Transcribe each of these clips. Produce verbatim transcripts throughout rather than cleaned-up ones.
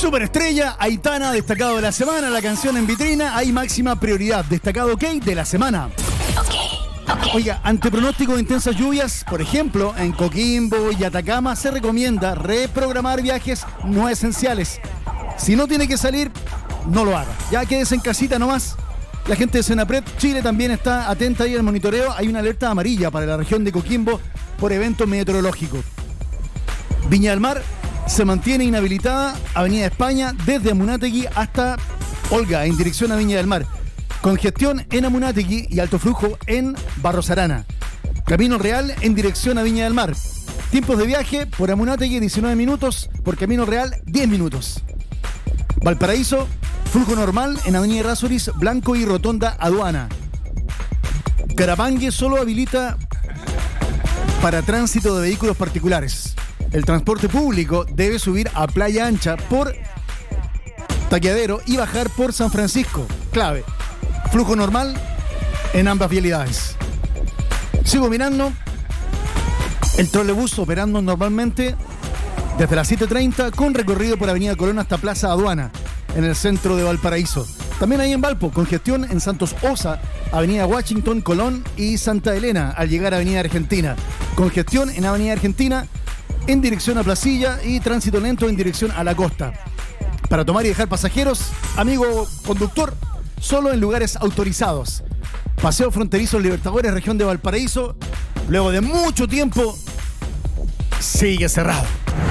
Superestrella, Aitana, destacado de la semana, la canción en vitrina, hay máxima prioridad, destacado ok de la semana. Ok, ok. Oiga, ante pronóstico de intensas lluvias, por ejemplo, en Coquimbo y Atacama, se recomienda reprogramar viajes no esenciales. Si no tiene que salir, no lo haga. Ya quédese en casita nomás. La gente de Senapred Chile también está atenta ahí al monitoreo. Hay una alerta amarilla para la región de Coquimbo por evento meteorológico. Viña del Mar se mantiene inhabilitada, Avenida España, desde Amunátegui hasta Olga, en dirección a Viña del Mar. Congestión en Amunátegui y alto flujo en Barros Arana. Camino Real en dirección a Viña del Mar. Tiempos de viaje por Amunátegui diecinueve minutos, por Camino Real diez minutos. Valparaíso, flujo normal en Avenida Errázuriz, Blanco y Rotonda Aduana. Carapangue solo habilita para tránsito de vehículos particulares. El transporte público debe subir a Playa Ancha por Taqueadero y bajar por San Francisco. Clave. Flujo normal en ambas vialidades. Sigo mirando. El trolebús operando normalmente desde las siete treinta con recorrido por Avenida Colón hasta Plaza Aduana, en el centro de Valparaíso. También ahí en Valpo, congestión en Santos Osa, Avenida Washington, Colón y Santa Elena al llegar a Avenida Argentina. Congestión en Avenida Argentina en dirección a Placilla y tránsito lento en dirección a la costa. Para tomar y dejar pasajeros, amigo conductor, solo en lugares autorizados. Paseo Fronterizo Libertadores, región de Valparaíso, luego de mucho tiempo, sigue cerrado.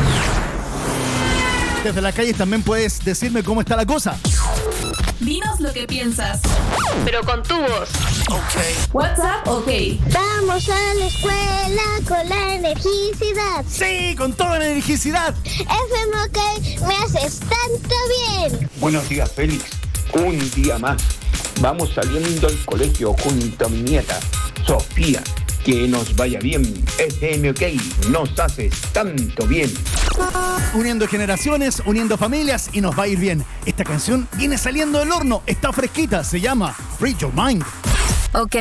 Desde las calles también puedes decirme cómo está la cosa. Dinos lo que piensas, pero con tu voz. Ok. WhatsApp, ok. Vamos a la escuela con la energicidad. Sí, con toda la energicidad. F M OK, me haces tanto bien. Buenos días, Félix. Un día más. Vamos saliendo al colegio junto a mi nieta, Sofía. Que nos vaya bien. F M OK, nos haces tanto bien. Uniendo generaciones, uniendo familias y nos va a ir bien. Esta canción viene saliendo del horno, está fresquita, se llama Free Your Mind. Ok.